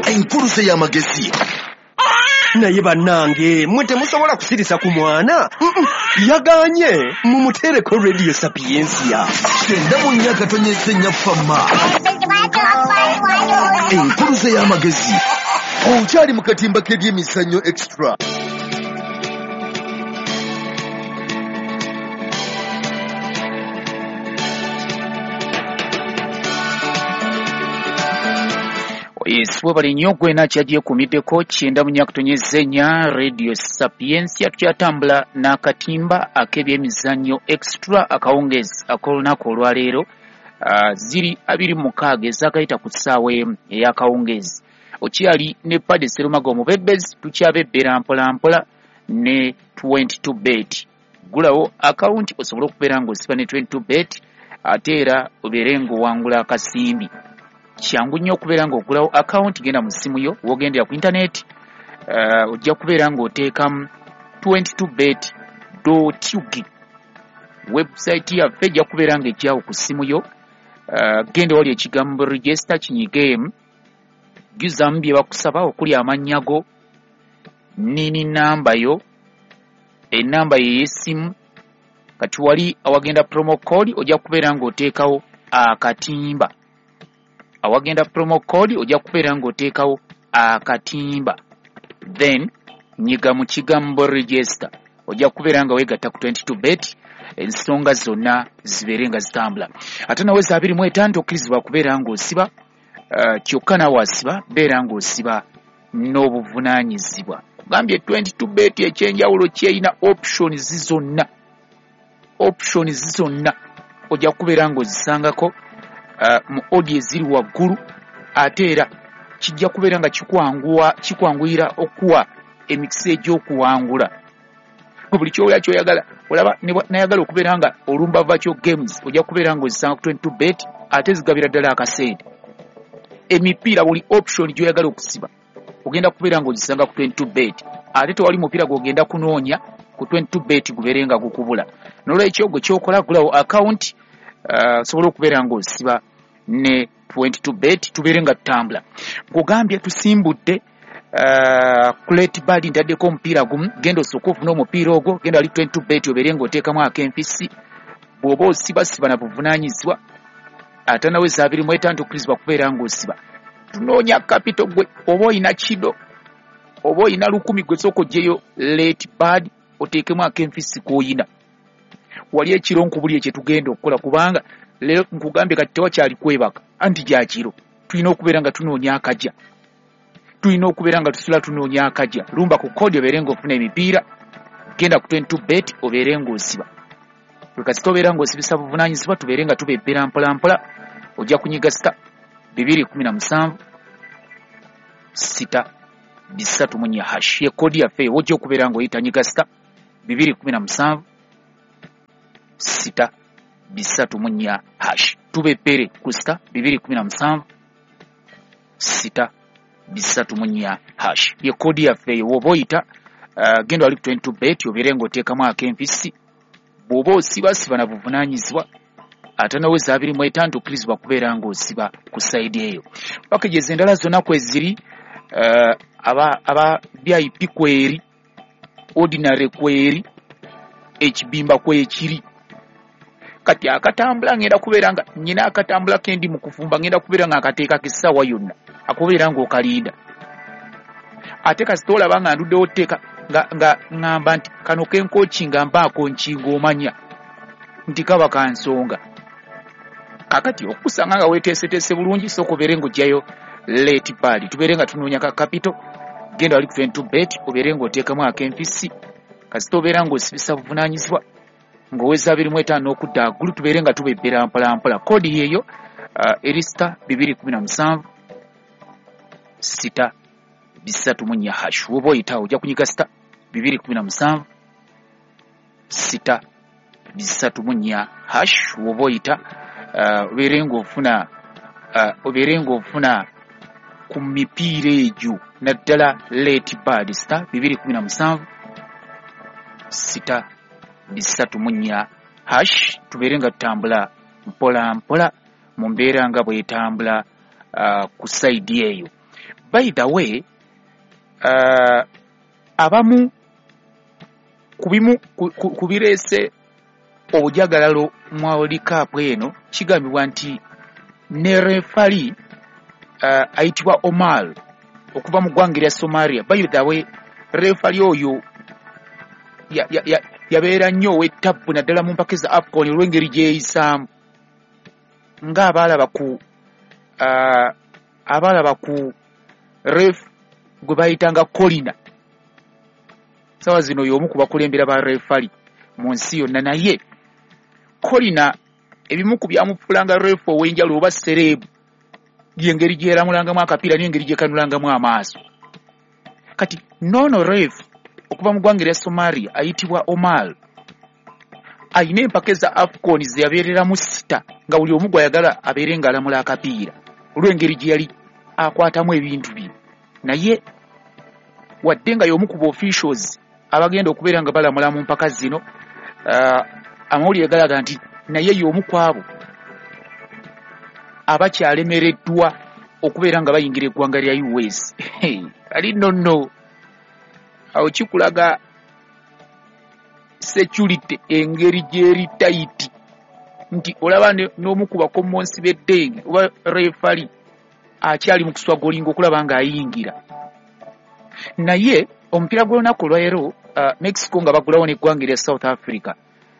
Enkuluze y'amagezi. Naye bannange mwe temusobola kusirisa ku mwana yaganye mumutereko Radio Sapiensia. Kenda mu nnyaka tonyezenya fama. Enkuluze y'amagezi. Okyali mu katimba k'ebyemizannyo extra. Iswe bali nnyo gwena kyagiye kumiddeko kyenda mu nnyaka tonyezenya Radio Sapiensia tukyatambula n'akatimba ak'ebyemizannyo extra akawungezi ak'olunaku olwaleero ziri 26 ezakayita ku ssaawa emu ey'akawungezi. Okyali ne Paddy Sserumaga Omubebezi tukyabebbera mpolampola ne 22 bet. Gulawo akawunti osobola okubeera ng'osiba ne 22 bet ate era obeere ng'owangula akasimbi. Kyangu nnyo okubeera ng'ogulawo account genda mu ssimu yo w'ogendera ku internet ojja kubeera ng'oteekamu 22bet.ug website yaffe ejja kubeera ng'ejjawo ku ssimu yo. Genda wali ekigambo register kinyigeemu gyuzamu bye bakusaba okuli amannya go, nini namba yo, ennamba ye y'essimu. Kati wali awagenda promo code ojja kubeera ng'oteekawo akatimba. Awagenda promo code ojja kubeera ng'oteekawo akatimba, then nyiga mu kigambo register ojja kubeera nga weegatta ku 22 bet ensonga zonna zibeere nga zitambula. Ate nawe za 25 okkirizibwa kubeera ng'osiba kyokka nawe asiba beera ng'osiba n'obuvunaanyizibwa. Kugambye 22 bet ekyenjawulo kyeyina options zonna ojja kubeera ng'ozisangako mu audio eziri waggulu, ate era kijja kubeera nga kikwanguyira okuwa emikisa egy'okuwangula. Buli ky'oya ky'oyagala olaba nayagala okubeera nga olumba virtual games ojja kubeera ng'ozisanga ku 22 bet ate zigabira ddala akasente. Emipiira buli option gy'oyagala okusiba ogenda kubeera ng'ozisanga ku 22 bet ate tewali mupiira gw'ogenda kunoonya ku 22 bet gubeere nga gukubula. N'olwekyo gwe ky'okola gulawo account sobola okubeera ng'osiba ne 22 bet tubeere nga tutambula. Nkugambye tusimbudde Kuleti Badi ntaddeko omupiira gumu, genda osooka ofuna omupiira ogwo, genda wali 22 bet obeere ng'oteekamu ak'empisi. Bw'oba osiba na buvunaanyizibwa ate nawe za 25 okkirizibwa kubeera ng'osiba. Tunoonya kapito gwe oba oyina kido oba oyina 10 gwe sooka oggyeyo Leti Badi oteekemu ak'empisi k'oyina. Wali ekiro nkubuli ekye tugenda okukola kubanga leero nkugambye kati tewakyali kwebaka anti gya kiro. Tulina okubeera nga tunoonya akajja, tulina okubeera nga tusula tunoonya akajja. Lumba ku kodi obeere ng'ofuna emipiira, genda ku 22 bet obeere ng'osiba. Bwe kasita obeera ng'osibisa buvunaanyizibwa tubeere nga tubebbera mpolampola. Ojja kunyiga star 217 6 3 hash ye kodi yaffe ojja okubeera ng'oyita nyiga star 217 6 3 hash. Tubeppere ku star 217 6 3 hash ye kodi yaffe woba oyita genda wali 22 bet obeere ng'oteekamu ak'empisi. Bw'oba osiba na buvunaanyizibwa ate nawe za 25 okkirizibwa kubeera ng'osiba ku sayidi eyo. Packages endala zonna kweziri aba VIP kweri, ordinary kweri, ekibimba kwekiri. Kati akatambula ngenda kubeera nga nyina akatambula kendi mu kufumba ngenda kubeera nga akateeka kissaawa yonna akubeera ng'okalinda. Ate kasita olaba nga nduddewo tteeka nga ngamba nti kano kenkoki nga mbaako nkinga omanya nti kaba kansonga. Kakati okusanga nga weeteeseteese bulungi sooka obeere ng'ojjayo Leti Badi tubeere nga tunoonya ka kapito. Genda wali ku 22 bet obeere ng'oteekamu ak'empisi. Kasita obeera ng'osibisa buvunaanyizibwa ng'oweza 25 okudda waggulu tubeere nga tubebbera mpolampola. Kodi yeeyo eri star 217 6 3 hash. Woba oyitawo ojja kunyiga star 217 6 3 hash. Woba oyita obeere ng'ofuna ku mipiira egyo naddala Leti Badi star 217 6 3 hash. Tubeere nga tutambula mpola mpola mu mbeera nga bwetambula ku sayidi eyo. by the way abamu kubireese obujagalalo mu World Cup eno kigambibwa nti ne refali ayitibwa Omar okuva mu ggwanga lya Somalia. By the way refali oyo yabeera nnyo ow'ettabu naddala mu mpaka za AFCON olw'engeri gyeyisaamu nga abalaba ku ref gwe bayitanga Colina. Sawa zino y'omu ku bakulembera ba refali mu nsi yonna, naye Colina ebimu ku byamufulanga ref ow'enjalo oba serebu y'engeri gyeramulangamu akapiira n'engeri gyekanulangamu amaaso. Kati noono ref okuva mu ggwanga lya Somalia ayitibwa Omar ayina empaka za AFCON ze yabeereramu 6 nga buli omu gwayagala abeere ng'alamula akapiira olw'engeri gye yali akwatamu ebintu bye. Naye wadde nga y'omu ku officials abagenda okubeera nga balamula mu mpaka zino, amawulire galaga nti naye y'omu ku abo abakyalemereddwa okubeera nga bayingira eggwanga lya US. Ali nonno awo kikulaga security engeri gyeri tight nti olaba n'omu ku bakommonsi b'eddenge oba refali akyali mu kuswagolinga okulaba ng'ayingira. Naye omupiira gw'olunaku olwaleero Mexico nga bagulawo n'eggwanga lya South Africa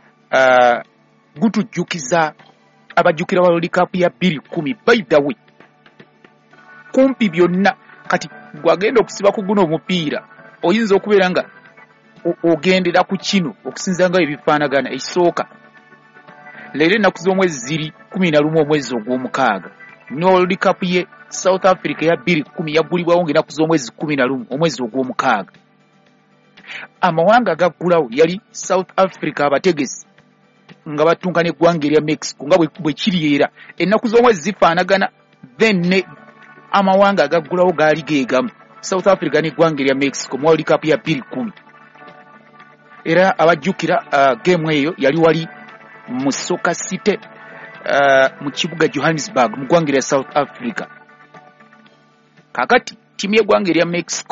gutujjukiza abajjukira World Cup ya 2010. By the way kumpi byonna kati gwagenda okusiba ku guno omupiira oyinza okubeera nga ogendera ku kino okusinza nga ebifaanagana. Ekisooka leero ennaku z'omwezi ziri 11 omwezi ogw'omukaaga ne World Cup ye South Africa ya 2010 yaggulibwawo ng'ennaku z'omwezi 11 omwezi ogw'omukaaga. Amawanga agaggulawo yali South Africa abategesi nga batunka n'eggwanga erya Mexico nga bwe kiri era ennaku z'omwezi zifaanagana, then ne amawanga agaggulawo gaali geegamu South Africa n'eggwanga erya Mexico mu World Cup ya 2010. Era abajjukira game eyo yali wali mu Soccer City mu kibuga Johannesburg mu ggwanga erya South Africa. Kakati timu y'eggwanga erya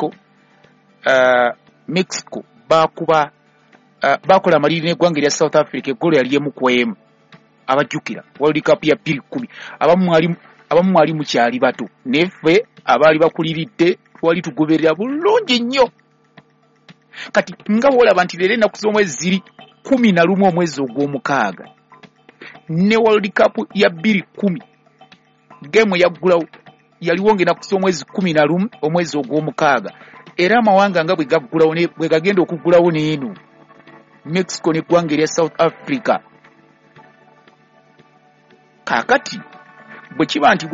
Mexico bakola amaliri n'eggwanga erya South Africa eggolo yali emu ku emu. Abajjukira World Cup ya 2010 abamu mwali mukyali bato neffe abaali bakuliridde twali tugoberera bulungi nnyo. Kati nga bw'olaba nti leero ennaku z'omwezi ziri 11 omwezi ogw'omukaaga ne World Cup ya 2010 game yaggulawo yaliwo ng'ennaku z'omwezi 11 omwezi ogw'omukaaga. Era amawanga nga bwe gagenda okuggulawo n'eno Mexico n'eggwanga erya South Africa. Kaakati bwe kiba nti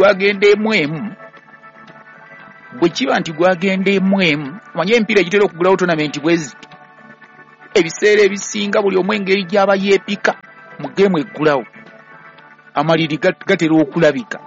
gwagenda emu manye empiira egitera okuggulawo tournament bwezi ebiseera ebisinga buli omu engeri gy'aba yeepika mu geemu eggulawo amaliri gatera okulabika.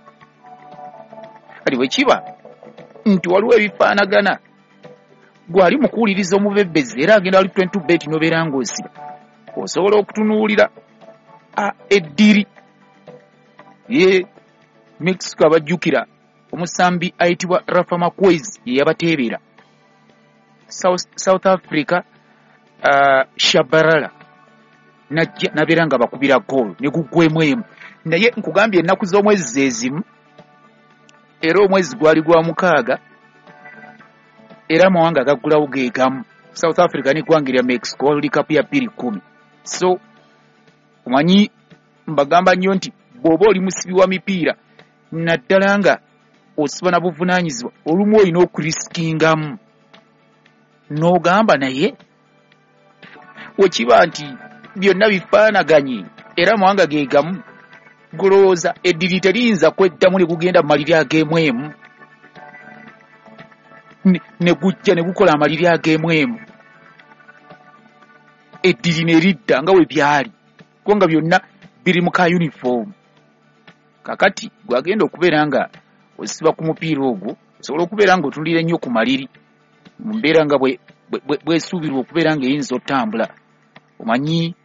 Kati bwe kiba nti waliwo ebifaanagana gwali mu kuwuliriza omubebbezi era agenda wali 20 bet nobeera ng'osiba osobola okutunuulira eddiri ye Mexico abajjukira omusambi ayitibwa Rafa Marquez ye yabateebera. South Africa Shabalala najja nabeera nga bakubira goal ne guggwemu emu. Naye nkugambye ennaku z'omwezi zezimu era omwezi gwali gwa mukaaga era amawanga agaggulawo geegamu South Africa n'eggwanga erya Mexico World Cup ya 2010. So omanyi mbagamba nnyo nti bw'oba oli musibi wa mipiira naddala nga osiba na buvunaanyizibwa olumu olina okurisikingamu n'ogamba naye wekiba nti byonna bifaanaganye era amawanga geegamu golowooza eddiri teriyinza kweddamu ne gugenda mu maliri ag'emu emu ne gujja ne gukola amaliri ag'emu emu eddiri ne lidda nga we byali kuba nga byonna biri mu ka uniform. Kakati gwagenda okubeera nga osiba ku mupiira ogwo osobola okubeera nga otulira ennyo ku maliri mu mbeera nga bwesuubirwa okubeera nga eyinza otambula. Omanyi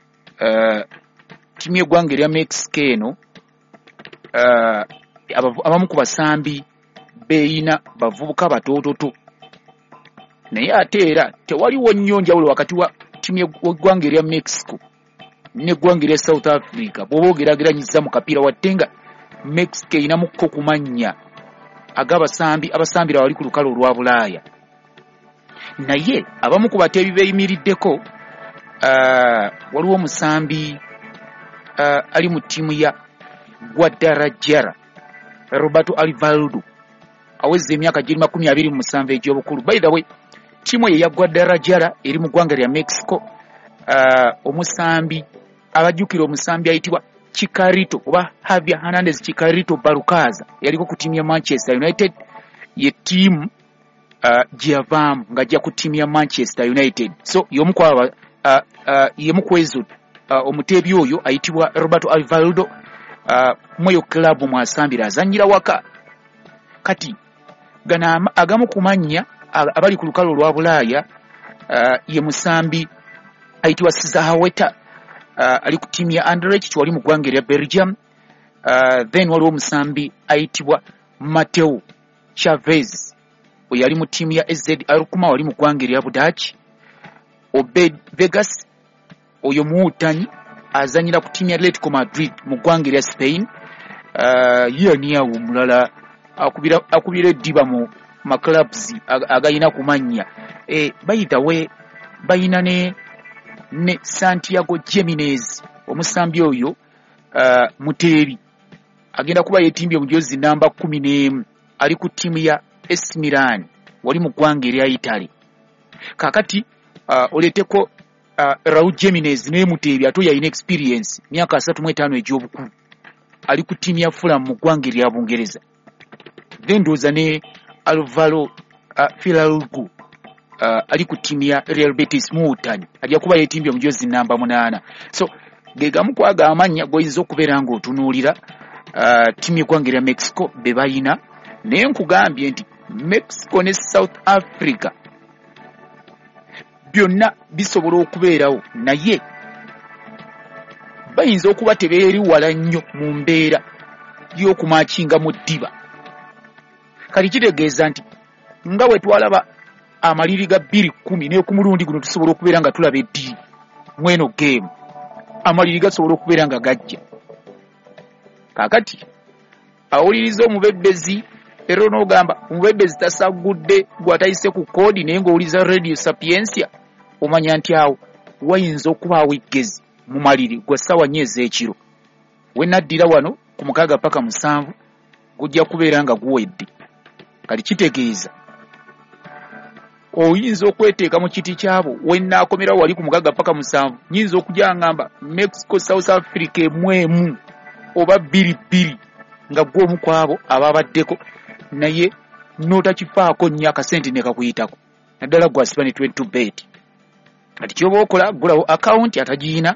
timu y'eggwanga erya Mexico eno abamu ku basambi beeyina bavubuka batoototo naye ate era tewaliwo nnyo njawulo wakati wa ttiimu y'eggwanga erya Mexico n'eggwanga erya South Africa bw'oba ogeraageranyiza mu kapiira wadde nga Mexico eyinamukko ku mannya abasambira wali ku lukalu olwa Bulaaya naye abamu ku bateebi beeyimiriddeko waliwo omusambi ali mu ttiimu ya Guadalajara Roberto Alvarado awezza emyaka giri 27 egy'obukulu. By the way, ttiimu eyo ya Guadalajara eri mu ggwanga lya Mexico. Omusambi abajjukira omusambi ayitibwa Chicharito oba Javier Hernandez Chicharito Barucaza yaliko ku ttiimu ya Manchester United, ye ttiimu gyavaamu ng'ajja ku ttiimu ya Manchester United. So yemu ku ezo omuteebi oyo ayitibwa Roberto Alvarado mweyo club mwasambira azannyira waka. Kati gana agamu ku mannya abali ku lukalu lwa Bulaaya ye musambi ayitibwa Cesar Haweta ali ku ttiimu ya Anderlecht wali mu ggwanga erya Belgium. Then waliwo omusambi ayitibwa Mateo Chavez oyo ali mu ttiimu ya AZ Alkmaar wali mu ggwanga erya Budaaki. Obed Vegas oyo muwutanyi azanyira ku ttiimu ya Atletico Madrid mu ggwanga erya Spain. Yaniawo mulala akubira eddiba mu maclubs agayina ku mannya bayitawe bayina ne Santiago Jimenez omusambi oyo muteebi agenda kuba yetimbye omujozi namba 11 ali ku ttiimu ya AC Milan wali mu ggwanga erya Italy. Kakati oleteko Raul Jimenez ne muteebi ato yalina experience myaka 35 egy'obukulu ali ku ttiimu ya Fulham mu ggwanga erya Bungereza. Then ndoza ne Alvaro Filargo ali ku ttiimu ya Real Betis muwutanyi ajja kuba yetimbye omujozi namba 8. So gegamu kwaga amanya goyinza okubeera ng'otunuulira ttiimu y'eggwanga erya Mexico be bayina, naye nkugambye nti Mexico ne South Africa byonna bisobola okubeerawo naye bayinza okuba tebeeri wala nnyo mu mbeera y'okumakinga mu ddiba. Kati kitegeeza nti nga bwe twalaba amaliri ga 2-10 ne ku mulundi guno tusobola okubeera nga tulaba eddiba mweno game amaliri gasobola okubeera nga gajja. Kakati awuliriza omubebezi era n'ogamba omubebezi tasagudde gwatayise ku koodi naye ng'owuliza Radio Sapiensia omanya nti awo wayinza okubaawo eggezi mu maliri gwa ssaawa 4 ez'ekiro. We naddira wano ku 6 paka 7 gujja kubeera nga guwedde. Kati kitegeeza oyinza okweteeka mu kiti kyabo we naakomerawo wali ku 6 paka 7 nyinza okujja ngamba Mexico South Africa emwemu oba 2-2 nga gw'omu kwabo ababaddeko naye n'otakifaako nnyo akasente ne kakuyitako naddala gwasiba ne 22 bet. Kati kyoba okola gulawo account atagiyina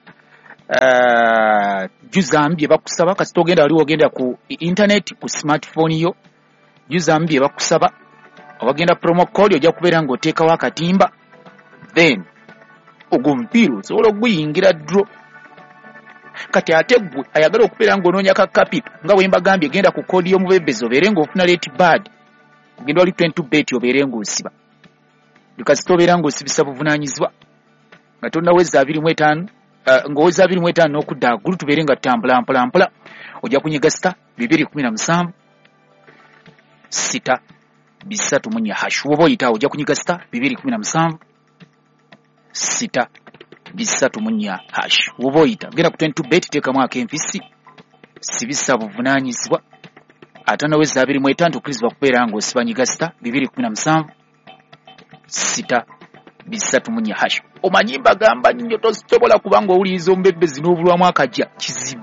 juzambi bye bakusaba kasita ogenda wali ogenda ku internet ku smartphone yo juzambi bye bakusaba wagenda promo code ojja kubeera ng'oteekawo akatimba then ogwo mupiira osobola okuguyingira draw. Kati ate gwe ayagala okubeera ng'onoonya ka capital nga bwe mbagambye genda ku kodi y'omubebezi obeere ng'ofuna rate bad ogenda wali 22 bet obeere ng'osiba kasita obeera ng'osibisa buvunaanyizibwa nga tonnaweza 25 ng'oweza 25 n'okudda agulu tubeere nga tutambula mpolampola ojja kunyiga star 217 6 3 hash woba oyita ojja kunyiga star 217 6 3 hash woba oyita genda ku 22 bet teekamu ak'empisi sibisa buvunaanyizibwa atanaweza 25 okkirizibwa kubeera ng'osibanyiga star 217 6 3 hash. Omanyi mbagamba nnyo tosobola kubanga owuliriza omubebezi n'obulwamu akajja kizibu.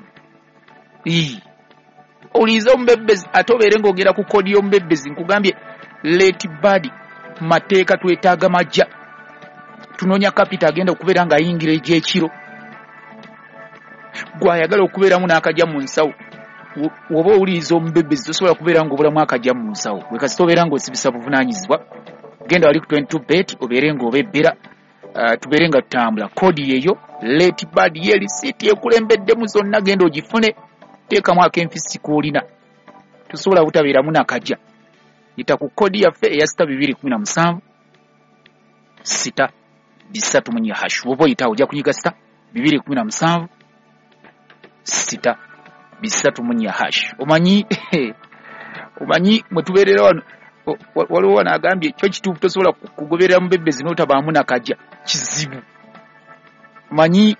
Owuliriza omubebezi ate obeere ng'ogera ku kodi y'omubebezi nkugambye late bad mateeka twetaaga majja tunoonya kapita agenda okubeera ng'ayingira egy'ekiro gw'ayagala okubeeramu n'akajja mu nsawo woba owuliriza omubebezi tosobola kubeera ng'obulamu akajja mu nsawo bwe kasita obeera ng'osibisa buvunaanyizibwa genda wali ku 22 bet obeere ng'obebbera tubeere nga tutambula kodi yeyo late bad ye receipt ekulembeddemu zonna genda ogifune teekamu ak'empisi k'olina tosobola butabeeramu nakajja yita ku kodi yaffe eya star 217 sita bisatu munye hash oba oyita ojja kunyiga star 217 sita bisatu munye hash omanyi mwetubeerera wano waliwo wano agambye ekyo kituufu tosobola kugoberera mubebe zino tabaamu nakajja kizibu omanyi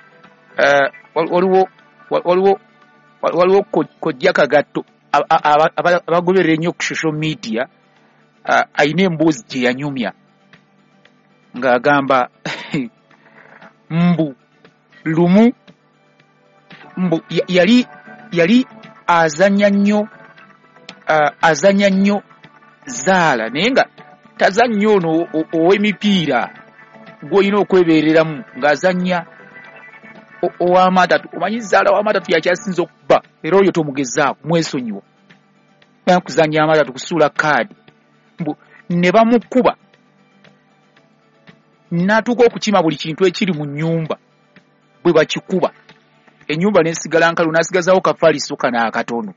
waliwo kojja kagatto abagoberera ennyo ku social media ayina emboozi gye yanyumya ng'agamba mbu lumu mbu yali azanya nnyo zaala naye nga tazannya ono ow'emipiira gw'olina okwebeereramu ng'azannya ow'amatatu. Omanyi zaala w'amatatu yakyasinza okubba era oyo tomugezaako mwesonyiwa kuzannya amatatu kusuula kaadi mbu ne bamukuba n'atuuka okukima buli kintu ekiri mu nnyumba bwe bakikuba ennyumba n'esigala nkalu n'asigazaawo kafaliso kano akatono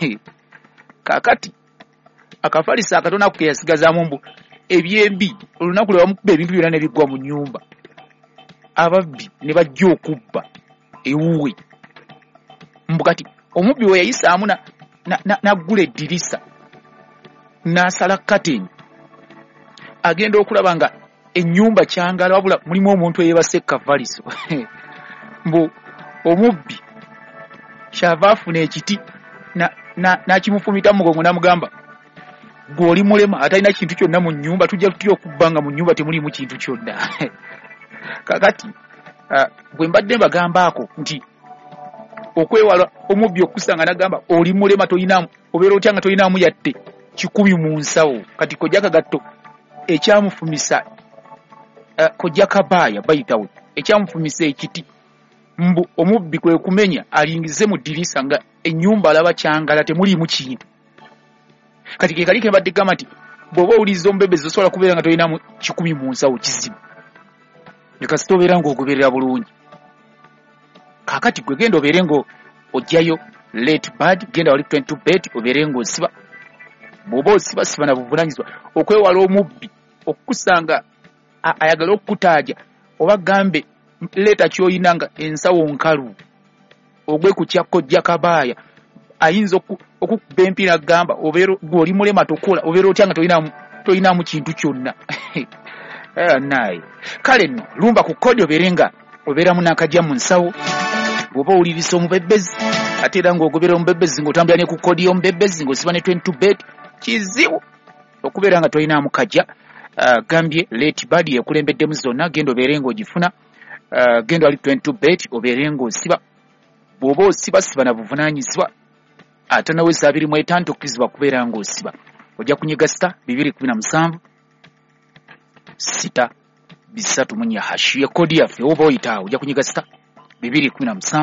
kaakati akafaliso akatono ako ke yasigazaamu mbu ebyembi olunaku lwe bamukuba ebintu byonna ne biggwa mu nnyumba ababbi ne bajja okubba ewuwe mbu kati omubbi we yayisaamu n'aggula eddirisa n'asala kateni agenda okulaba nga ennyumba kyangala wabula mulimu omuntu eyeebase kavaliso mbu omubbi kyava afuna ekiti n'akimufumita mu mugongo n'amugamba gwe oli mulema atalina kintu kyonna mu nnyumba tujja tutya okubba nga mu nnyumba temuliimu kintu kyonna kakati bwe mbadde mbagambaako nti okwewala omubbi okusanga n'agamba oli mulema toyinamu obeera otya nga toyinamu yatte 10 mu nsawo kati kojja kagatto ekyamufumisa kojja kabaaya bayitawe ekyamufumisa ekiti mbu omubbi kwe kumenya alingize mu ddirisa nga ennyumba alaba kyangala temuliimu kintu kati ke kali ke mbadde gamba nti bw'oba owuliriza omubebe zosobola kubeera nga toyinamu 10 mu nsawo kizibu nekasita obeera ng'ogoberera bulungi kaakati gwe genda obeere ng'ojjayo late bad genda wali 22 bet obeere ng'osiba bw'oba osiba na buvunanyizibwa okwewala omubbi okukusanga ayagala okukutaaja oba gambe leeta ky'oyina nga ensawo nkalu ogwe ku kyakkojja kabaaya ayinza okukuba empira gamba gw'oli mulema tokola obeera otya nga toyinamu kintu kyonna naye kale nno lumba ku kodi obeere nga obeeramu n'akajja mu nsawo bw'oba owuliriza omubebezi ate era ng'ogobera omubebezi ng'otambula ne ku kodi y'omubebezi ng'osiba ne 22 bet kizibu okubeera nga toyinamu kajja gambye late bad yekulembeddemu zonna genda obeere ng'ogifuna genda wali 22 bet obeere ng'osiba bw'oba osiba na buvunaanyizibwa ate nawe 25 tokkirizibwa kubeera ng'osiba ojja kunyiga star 217 sita bisatu munye hash ye kodi yaffe oba oyitaawo ojja kunyiga star 217